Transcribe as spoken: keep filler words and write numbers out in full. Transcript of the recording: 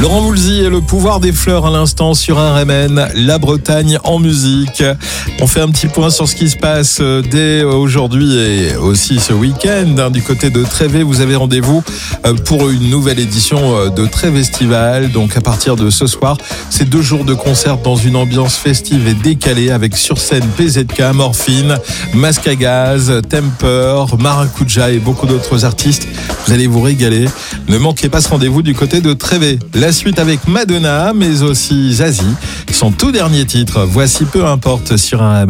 Laurent Voulzy et le pouvoir des fleurs à l'instant sur R M N, la Bretagne en musique. On fait un petit point sur ce qui se passe dès aujourd'hui et aussi ce week-end. Du côté de Trévet, vous avez rendez-vous pour une nouvelle édition de Trévestival. Donc à partir de ce soir, c'est deux jours de concert dans une ambiance festive et décalée avec sur scène P Z K, Morphine, Masque à Gaz, Temper, Maracuja et beaucoup d'autres artistes. Vous allez vous régaler. Ne manquez pas ce rendez-vous du côté de Trévet. La suite avec Madonna, mais aussi Zazie. Son tout dernier titre, voici Peu importe sur un